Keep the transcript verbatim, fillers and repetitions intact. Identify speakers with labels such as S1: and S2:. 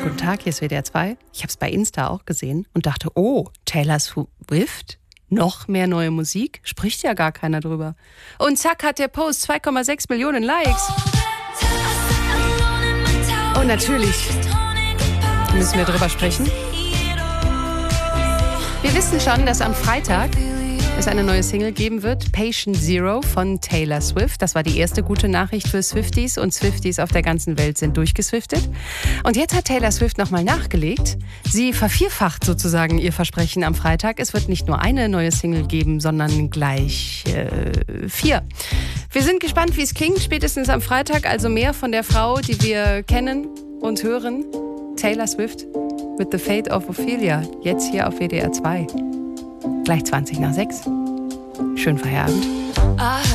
S1: Guten Tag, hier ist W D R zwei. Ich habe es bei Insta auch gesehen und dachte, oh, Taylor Swift? Noch mehr neue Musik? Spricht ja gar keiner drüber. Und zack hat der Post zwei Komma sechs Millionen Likes. Und natürlich müssen wir drüber sprechen. Wir wissen schon, dass am Freitag es eine neue Single geben wird, Patient Zero von Taylor Swift. Das war die erste gute Nachricht für Swifties und Swifties auf der ganzen Welt sind durchgeswiftet. Und jetzt hat Taylor Swift nochmal nachgelegt. Sie vervierfacht sozusagen ihr Versprechen am Freitag. Es wird nicht nur eine neue Single geben, sondern gleich äh, vier. Wir sind gespannt, wie es klingt, spätestens am Freitag. Also mehr von der Frau, die wir kennen und hören. Taylor Swift mit The Fate of Ophelia. Jetzt hier auf W D R zwei. Gleich zwanzig nach sechs. Schönen Feierabend.